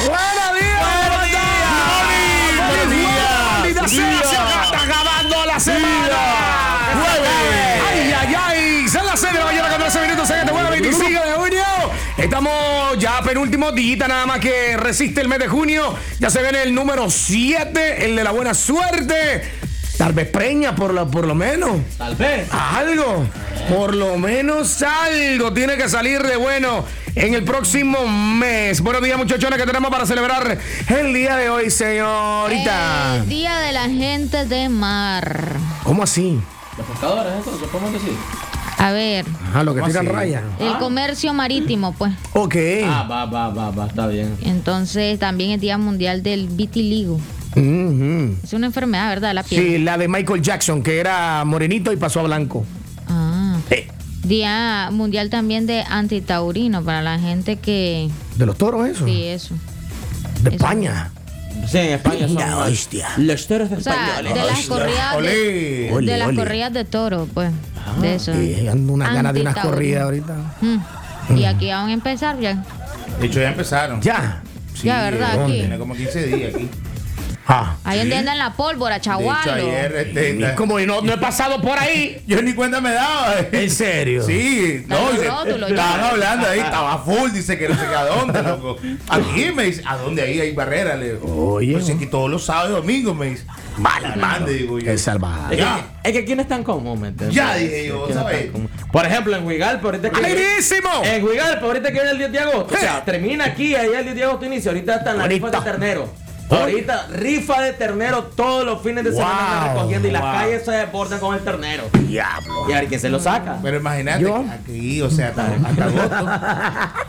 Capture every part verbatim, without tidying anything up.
Buenos días. Buenos días. Buenos días. Se está acabando la semana. Jueves. Ay, ay, ay. Son las seis de la mañana con trece minutos en este jueves veinticinco de junio. Estamos ya penúltimo día nada más que resiste el mes de junio. Ya se viene el número siete, el de la buena suerte. Tal vez preña por lo, por lo menos. Tal vez. Algo. Por lo menos algo tiene que salir de bueno en el próximo mes. Buenos días, muchachones, que tenemos para celebrar el día de hoy, señorita. El día de la gente de mar. ¿Cómo así? Los pescadores, eso lo podemos decir. A ver. Ah, lo que tiran así? raya. El ¿Ah? comercio marítimo, pues. Ok. Ah, va, va, va, va, está bien. Entonces, también el Día Mundial del Vitiligo. Uh-huh. Es una enfermedad, ¿verdad? La piel. Sí, la de Michael Jackson, que era morenito y pasó a blanco. Ah. Eh, Día Mundial también de antitaurino para la gente que... ¿De los toros eso? Sí, eso. De eso. España. Sí, en España son La más- hostia. los toros O sea, españoles. de las corridas de, Olé. Ole, de las ole. corridas de toro, pues. De eso. Sí, ando unas ganas de unas Antitaurino. corridas ahorita. Mm. Y aquí van a empezar ya. De hecho, ya empezaron. Ya. Ya, ¿verdad? ¿dónde? Aquí. Tiene como quince días aquí. Ah. Ahí donde andan la pólvora, De hecho, chagualo. ayer, este, Y como no, no he pasado por ahí. yo ni cuenta me daba. ¿En serio? Sí, no, Los dice, rótulos, estaban ya. hablando ahí, estaba full, dice que no sé qué a dónde, loco. Aquí me dice, ¿a dónde ahí hay barrera? Le digo, Oye. pues aquí todos los sábados y domingos me dice. Mala, mande, digo yo. Qué salvaje. Es que, Ya. es que aquí no están cómodamente. Ya dije yo, ¿Quiénes ¿sabes? están cómodos? Por ejemplo, en Huigalpa, ahorita que. ¡Airísimo! En Huigalpa, ahorita que viene el diez de agosto. O sea, Eh. termina aquí, allá el diez de agosto inicia. Ahorita están las Bonito. rifas de ternero. Oh. Ahorita, rifa de ternero todos los fines de semana Wow, están recogiendo y las wow. calles se desbordan con el ternero. Diablo. Y a ver quién se lo saca. Pero imagínate, ¿Yo? aquí, o sea, hasta, hasta agosto.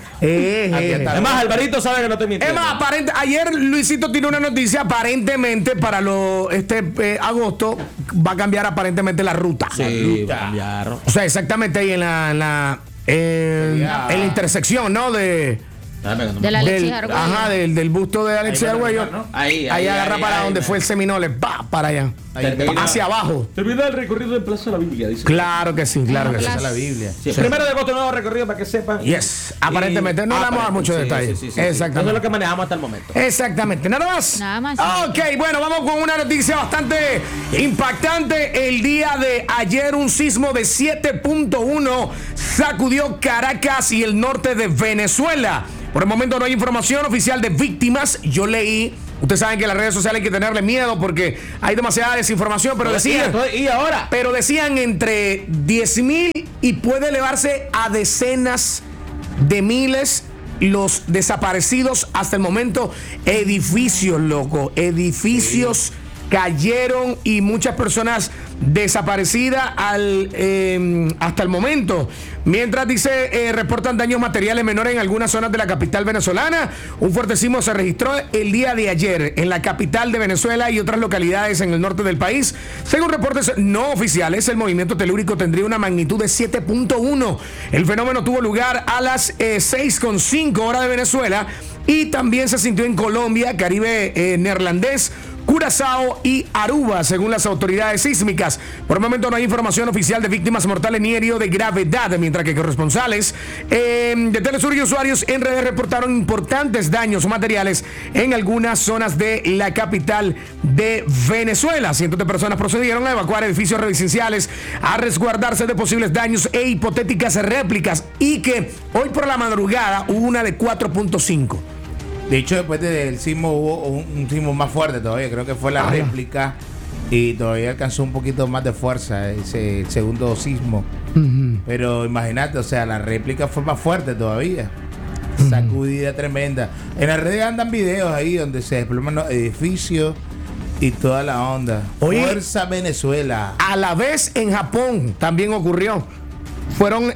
Eh, Aquí eh. está. Además, Alvarito sabe que no te Es mintiendo. más, aparente, ayer Luisito tiene una noticia, aparentemente para lo, este eh, agosto va a cambiar aparentemente la ruta. Sí, va a cambiar. O sea, exactamente ahí en la, en la, en, Ya. en la intersección, ¿no? De, De la Alexis del, Arguello. ajá, del, del busto de Alexis Ahí va a Arguello. terminar, ¿no? Ahí, Ahí, ahí, agarra ahí, para ahí, donde ahí. fue el Seminole, va para allá. Termina- Hacia abajo. Termina el recorrido en Plaza de la Biblia, dice. Claro que sí, claro que sí. Esa es la Biblia. Sí, primero de agosto, nuevo recorrido para que sepan. Yes, aparentemente, no le vamos a dar muchos sí, detalles. Sí, sí, sí, sí. Exactamente. Eso es lo que manejamos hasta el momento. Exactamente, nada más. Nada más. Ok, bueno, vamos con una noticia bastante impactante. El día de ayer un sismo de siete punto uno sacudió Caracas y el norte de Venezuela. Por el momento no hay información oficial de víctimas. Yo leí, ustedes saben que en las redes sociales hay que tenerle miedo porque hay demasiada desinformación, pero decían, ¿Y ahora? pero decían entre diez mil y puede elevarse a decenas de miles los desaparecidos hasta el momento. Edificios, loco, edificios cayeron y muchas personas desaparecidas al, eh, hasta el momento. Mientras dice, eh, reportan daños materiales menores en algunas zonas de la capital venezolana. Un fuerte sismo se registró el día de ayer en la capital de Venezuela y otras localidades en el norte del país. Según reportes no oficiales, el movimiento telúrico tendría una magnitud de siete punto uno. El fenómeno tuvo lugar a las eh, seis con cinco horas de Venezuela y también se sintió en Colombia, Caribe eh, neerlandés, Curazao y Aruba, según las autoridades sísmicas. Por el momento no hay información oficial de víctimas mortales ni heridos de gravedad, mientras que corresponsales eh, de Telesur y usuarios en redes reportaron importantes daños materiales en algunas zonas de la capital de Venezuela. Cientos de personas procedieron a evacuar edificios residenciales, a resguardarse de posibles daños e hipotéticas réplicas, y que hoy por la madrugada hubo una de cuatro punto cinco. De hecho, después del sismo hubo un, un sismo más fuerte todavía. Creo que fue la Ajá. réplica y todavía alcanzó un poquito más de fuerza ese el segundo sismo. Uh-huh. Pero imagínate, o sea, la réplica fue más fuerte todavía. Sacudida tremenda. En las redes andan videos ahí donde se desploman los edificios y toda la onda. Oye, Fuerza Venezuela. A la vez en Japón también ocurrió. Fueron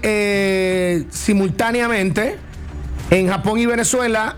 eh, simultáneamente en Japón y Venezuela.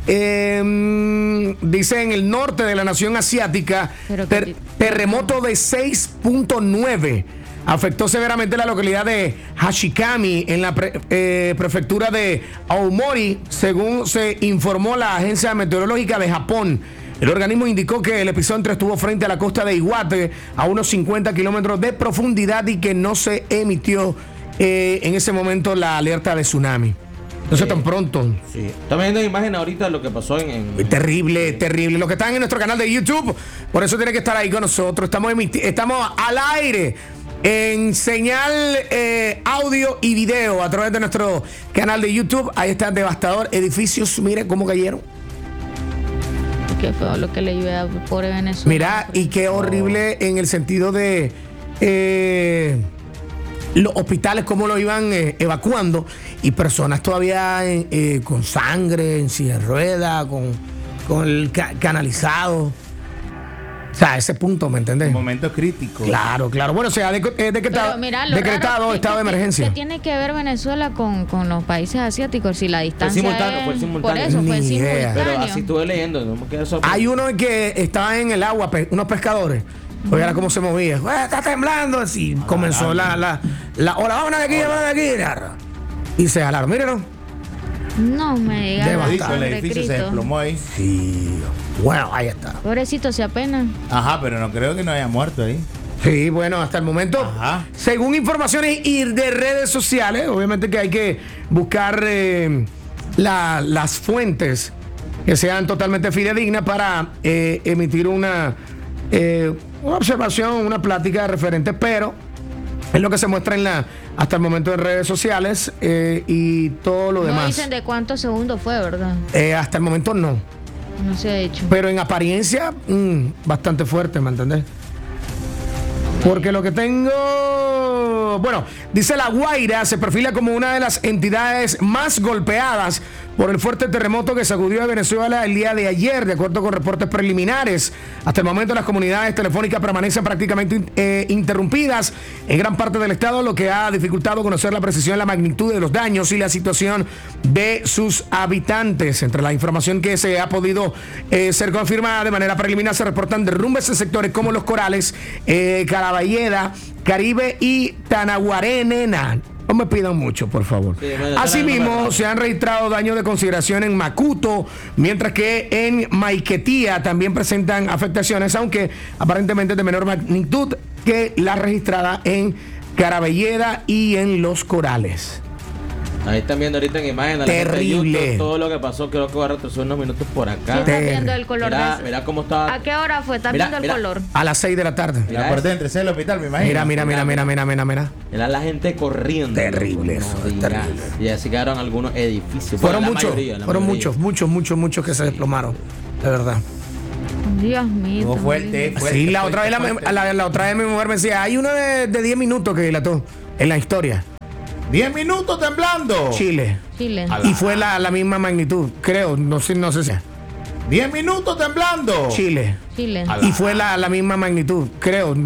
Eh, dice en el norte de la nación asiática, Pero ter- que- terremoto de seis punto nueve afectó severamente la localidad de Hashikami en la pre- eh, prefectura de Aomori, según se informó la agencia meteorológica de Japón. El organismo indicó que el epicentro estuvo frente a la costa de Iwate, a unos cincuenta kilómetros de profundidad, y que no se emitió eh, en ese momento la alerta de tsunami. No sé tan pronto. Sí. Estamos viendo imágenes ahorita de lo que pasó en. en Terrible, terrible. Los que están en nuestro canal de YouTube, por eso tienen que estar ahí con nosotros. Estamos, emiti- estamos al aire en señal eh, audio y video a través de nuestro canal de YouTube. Ahí está el devastador. Edificios, miren cómo cayeron. Qué feo lo que le llueve a pobre Venezuela. Mira, y qué horrible en el sentido de eh, los hospitales, cómo lo iban eh, evacuando, y personas todavía en, eh, con sangre, en silla de ruedas, con, con el ca- canalizado. O sea, ese punto, ¿me entendés? Momento crítico. Claro, claro. Bueno, o sea, de, eh, decretado, Pero mira, lo decretado raro, ¿qué- estado de qué- emergencia. ¿Qué tiene que ver Venezuela con, con los países asiáticos? Si la distancia simultáneo, es- fue simultáneo. Por eso, fue Ni idea. simultáneo. Pero así estuve leyendo, no me quedé sorprendido. Hay uno que estaba en el agua, pe- unos pescadores. Oiga cómo se movía. "Ué, está temblando. Así comenzó la, la, la ola. Vámonos de aquí, vámonos de aquí. Narra. Y se jalaron. Mírenlo. No me digas. Devastado. Dicho, el pobre edificio se Cristo. desplomó ahí. Sí. Bueno, ahí está. Pobrecito, se apena. Ajá, pero no creo que no haya muerto ahí. Sí, bueno, hasta el momento, Ajá. según informaciones y de redes sociales, obviamente que hay que buscar eh, la- las fuentes que sean totalmente fidedignas para eh, emitir una, eh, una observación, una plática referente, pero es lo que se muestra en la hasta el momento en redes sociales eh, y todo lo No demás. dicen de cuántos segundos fue, ¿verdad? Eh, hasta el momento no, No se ha dicho. pero en apariencia mm, bastante fuerte, ¿me entendés? Porque lo que tengo, bueno, dice La Guaira, se perfila como una de las entidades más golpeadas por el fuerte terremoto que sacudió a Venezuela el día de ayer, de acuerdo con reportes preliminares. Hasta el momento las comunidades telefónicas permanecen prácticamente eh, interrumpidas en gran parte del estado, lo que ha dificultado conocer la precisión, la magnitud de los daños y la situación de sus habitantes. Entre la información que se ha podido eh, ser confirmada de manera preliminar, se reportan derrumbes en sectores como Los Corales, eh, Caraballeda, Caribe y Tanaguarenena. No me pidan mucho, por favor. Sí, bueno, Asimismo, no me- se han registrado daños de consideración en Macuto, mientras que en Maiquetía también presentan afectaciones, aunque aparentemente de menor magnitud que la registrada en Caraballeda y en Los Corales. Ahí están viendo ahorita en imagen a la gente de Terrible. YouTube todo lo que pasó. Creo que va a retroceder unos minutos por Sí, acá. estás Ter- viendo el color Mira, de... mira cómo está. ¿A qué hora fue? ¿Estás Mira, viendo el mira. color? A las seis de la tarde. La puerta de entre el hospital, me imagino. Mira, mira, mira, mira, mira, mira, mira. Mira la gente corriendo. Terrible loco, eso, no digas. terrible. Y así quedaron algunos edificios. Fueron Bueno, la muchos, mayoría, la fueron mayoría. muchos, muchos, muchos, muchos que se desplomaron. De verdad. Dios mío. Estuvo tan fuerte, lindo. fuerte, Sí, la fuerte, otra vez la, fuerte. la- la otra vez mi mujer me decía, hay uno de, de diez minutos que dilató en la historia. diez minutos temblando. Chile. Chile. A Y fue la, la misma magnitud, creo, no sé, no sé si. diez minutos temblando. Chile. Chile. A Y fue la, la misma magnitud, creo.